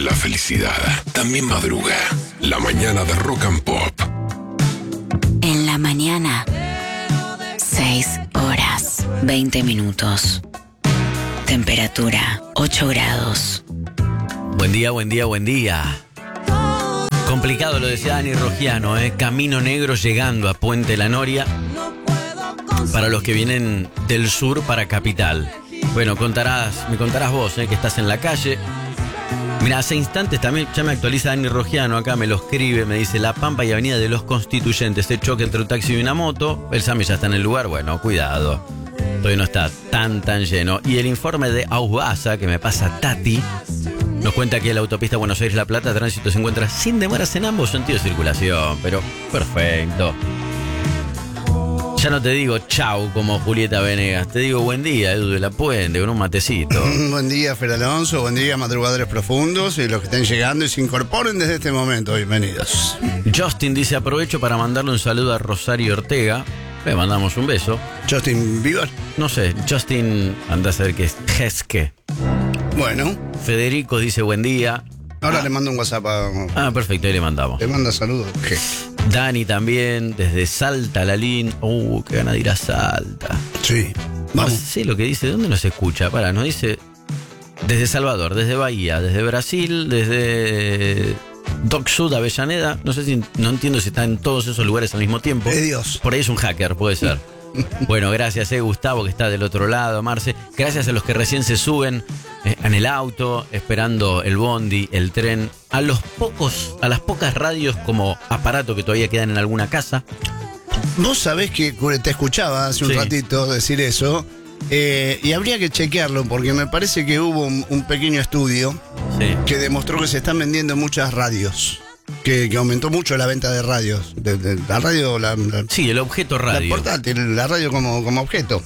La felicidad también madruga. La mañana de Rock and Pop. En la mañana, 6 horas, 20 minutos. Temperatura, 8 grados. Buen día, buen día, buen día. Complicado, lo decía Dani Rogiano, Camino negro llegando a Puente La Noria para los que vienen del sur para Capital. Bueno, me contarás vos, que estás en la calle. Mira, hace instantes también ya me actualiza Dani Rogiano, acá me lo escribe, me dice La Pampa y Avenida de los Constituyentes, este choque entre un taxi y una moto. El Sami ya está en el lugar, bueno, cuidado. Todavía no está tan lleno. Y el informe de Aubasa, que me pasa Tati, nos cuenta que la autopista Buenos Aires-La Plata, tránsito se encuentra sin demoras en ambos sentidos de circulación. Pero perfecto. Ya no te digo chau como Julieta Venegas, te digo buen día, Edu de la Puente, con un matecito. Buen día, Fer Alonso, buen día, madrugadores profundos y los que estén llegando y se incorporen desde este momento, bienvenidos. Justin dice, aprovecho para mandarle un saludo a Rosario Ortega. Le mandamos un beso. Justin Bieber. No sé, Justin, anda a saber qué es. Jeske. Bueno. Federico dice buen día. Ahora le mando un WhatsApp a... perfecto, ahí le mandamos. Le manda saludos. ¿Qué? Dani también, desde Salta, Lalín. Qué gana de ir a Salta. Sí. Vamos. No sé lo que dice, ¿dónde nos escucha? Nos dice desde Salvador, desde Bahía, desde Brasil, desde Doc Sud, Avellaneda. No entiendo si está en todos esos lugares al mismo tiempo. De Dios. Por ahí es un hacker, puede ser. Bueno, gracias, Gustavo, que está del otro lado, Marce. Gracias a los que recién se suben en el auto, esperando el bondi, el tren. A las pocas radios como aparato que todavía quedan en alguna casa. Vos sabés que te escuchaba hace un ratito decir eso. Y habría que chequearlo porque me parece que hubo un pequeño estudio que demostró que se están vendiendo muchas radios. Que aumentó mucho la venta de radios. De la radio. Sí, el objeto radio. La portátil, la radio como objeto.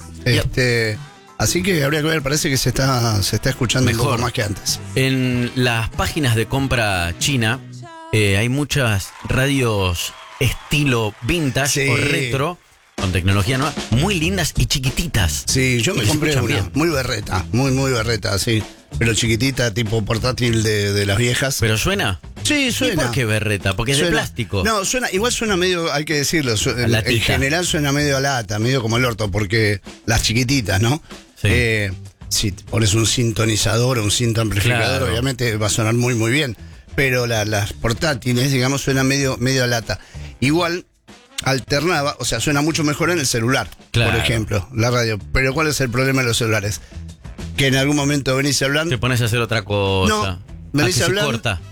Así que habría que ver, parece que se está escuchando mejor, un poco más que antes. En las páginas de compra china hay muchas radios estilo vintage o retro, con tecnología nueva, muy lindas y chiquititas. Sí, yo me compré una, bien. Muy berreta, muy berreta, sí. Pero chiquitita, tipo portátil de las viejas. ¿Pero suena? Sí, suena. ¿Y por qué berreta? Porque suena, es de plástico. No, igual suena medio, hay que decirlo, en general suena medio a lata, medio como el orto, porque las chiquititas, ¿no? Sí. Si pones un sintonizador o un cinto amplificador, obviamente va a sonar muy bien. Pero las portátiles, digamos, suena medio a lata. Igual alternaba, o sea, suena mucho mejor en el celular, por ejemplo, la radio. Pero ¿cuál es el problema de los celulares? Que en algún momento venís hablando. Te pones a hacer otra cosa. No, venís hablando.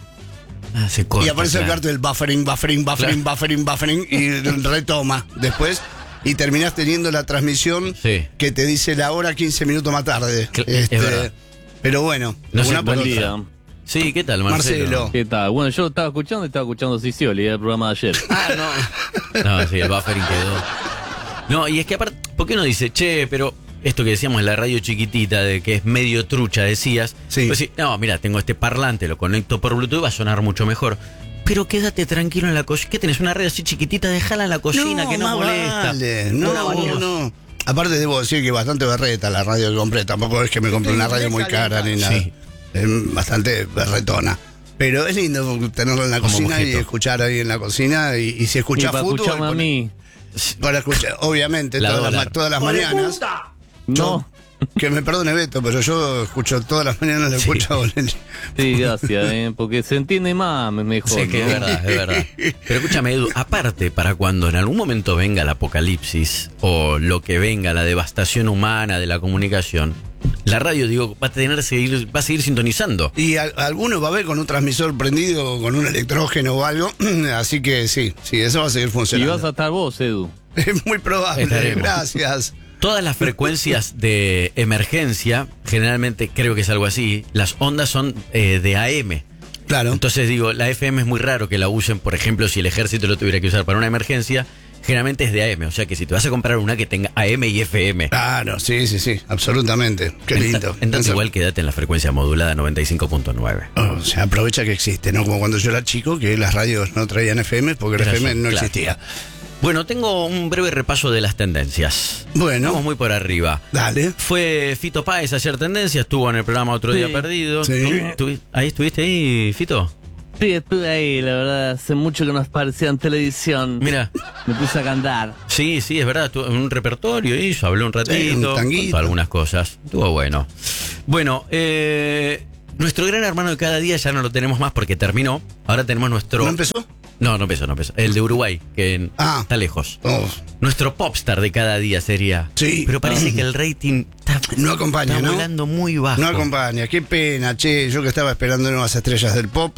Se corta. Y aparece el cartel buffering y retoma después. Y terminás teniendo la transmisión que te dice la hora 15 minutos más tarde. Pero bueno, una por otra. Sí, ¿qué tal, Marcelo? ¿Qué tal? Bueno, yo estaba escuchando Sicioli, el programa de ayer. No, sí, el buffering quedó. No, y es que aparte, ¿por qué no dice, pero esto que decíamos en la radio chiquitita, de que es medio trucha, decías? Sí. Pues no, mira, tengo este parlante, lo conecto por Bluetooth, va a sonar mucho mejor. Pero quédate tranquilo en la cocina. ¿Qué tenés? Una radio así chiquitita, déjala en la cocina, que no molesta. Vale. No. Aparte debo decir que bastante berreta la radio que compré. Tampoco es que me compré una radio muy cara ni nada. Sí. Es bastante berretona. Pero es lindo tenerlo en la cocina y escuchar ahí en la cocina. Y si escuchás fútbol. A mí. Para escuchar, obviamente, todas las mañanas. No. Que me perdone Beto, pero yo escucho todas las mañanas, escucho a Bolenchi. Sí, gracias, porque se entiende más mejor. Sí, que es verdad. Pero escúchame, Edu, aparte, para cuando en algún momento venga el apocalipsis o lo que venga, la devastación humana de la comunicación, la radio, va a seguir sintonizando. Y alguno va a ver con un transmisor prendido, con un electrógeno o algo, así que sí, eso va a seguir funcionando. Y vas a estar vos, Edu. Es muy probable, gracias. Todas las frecuencias de emergencia, generalmente creo que es algo así, las ondas son de AM. Claro. Entonces la FM es muy raro que la usen, por ejemplo, si el ejército lo tuviera que usar para una emergencia, generalmente es de AM. O sea que si te vas a comprar una que tenga AM y FM. Claro, sí, absolutamente. Qué lindo. Entonces igual quédate en la frecuencia modulada 95.9. O sea, aprovecha que existe, ¿no? Como cuando yo era chico, que las radios no traían FM porque el FM no existía. Bueno, tengo un breve repaso de las tendencias. Bueno. Vamos muy por arriba. Dale. Fue Fito Páez ayer tendencia, estuvo en el programa Otro Día Perdido. Sí. ¿Ahí estuviste ahí, Fito? Sí, estuve ahí, la verdad, hace mucho que no aparecía en televisión. Mira. Me puse a cantar. Sí, es verdad, estuvo en un repertorio, hizo, habló un ratito, un tanguito. contó algunas cosas. Estuvo bueno. Bueno, nuestro gran hermano de cada día ya no lo tenemos más porque terminó. Ahora tenemos nuestro... ¿No empezó? No empezó. El de Uruguay, que está lejos. Oh. Nuestro popstar de cada día sería. Sí. Pero parece que el rating no acompaña, está ¿no? volando muy bajo. No acompaña. Qué pena, che. Yo que estaba esperando nuevas estrellas del pop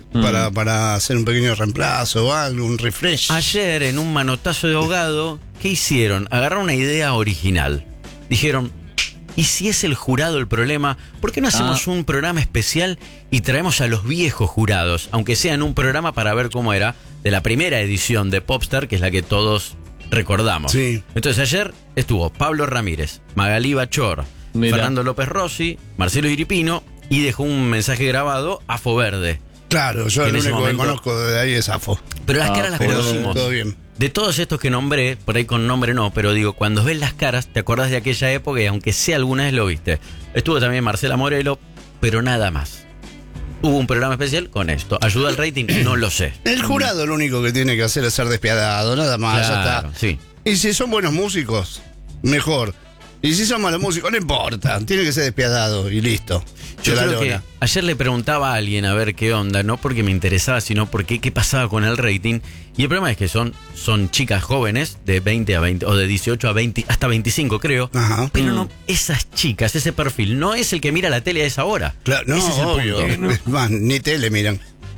para hacer un pequeño reemplazo o algo, un refresh. Ayer, en un manotazo de ahogado, ¿qué hicieron? Agarraron una idea original. Dijeron, ¿y si es el jurado el problema? ¿Por qué no hacemos un programa especial y traemos a los viejos jurados? Aunque sea en un programa para ver cómo era de la primera edición de Popstar, que es la que todos recordamos. Sí. Entonces ayer estuvo Pablo Ramírez, Magalí Bachor, Fernando López Rossi, Marcelo Iripino y dejó un mensaje grabado, Afo Verde. Claro, yo el único que conozco de ahí es Afo. Pero las caras las conocimos. Todo bien. De todos estos que nombré, por ahí con nombre no, pero digo, cuando ves las caras, te acordás de aquella época y aunque sea alguna vez lo viste. Estuvo también Marcela Morelo, pero nada más. Hubo un programa especial con esto. ¿Ayuda al rating? No lo sé. El jurado lo único que tiene que hacer es ser despiadado, nada más, Claro, ya está. sí. Y si son buenos músicos, mejor. Y si son malos músicos, no importa, tiene que ser despiadado y listo. Yo creo que ayer le preguntaba a alguien a ver qué onda, no porque me interesaba, sino porque qué pasaba con el rating. Y el problema es que son chicas jóvenes de 20 a 20, o de 18 a 20, hasta 25 creo. Ajá. Pero no, esas chicas, ese perfil, no es el que mira la tele a esa hora. Claro, no, Ese es el obvio. punto. Ni tele miran.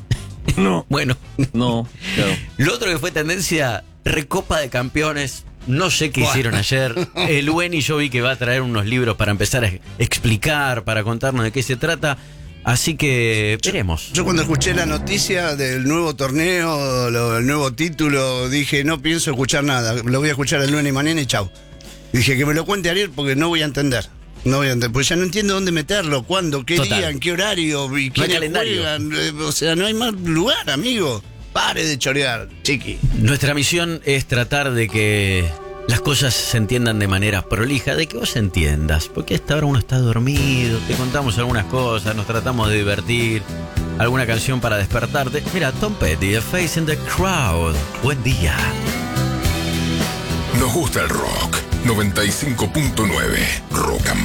No. Bueno, No, claro. lo otro que fue tendencia, Recopa de Campeones. No sé qué hicieron ayer. El Buen y yo vi que va a traer unos libros para empezar a explicar, para contarnos de qué se trata. Así que veremos. Yo cuando escuché la noticia del nuevo torneo, el nuevo título, dije, no pienso escuchar nada. Lo voy a escuchar el lunes y mañana y chau. Dije que me lo cuente Ariel porque no voy a entender. Pues ya no entiendo dónde meterlo, cuándo, qué día, en qué horario y quiénes juegan. O sea, no hay más lugar, amigo. Pare de chorear, chiqui. Nuestra misión es tratar de que las cosas se entiendan de manera prolija, de que vos entiendas, porque a esta hora uno está dormido, te contamos algunas cosas, nos tratamos de divertir, alguna canción para despertarte. Mira, Tom Petty, A Face in the Crowd. Buen día. Nos gusta el rock. 95.9 Rock and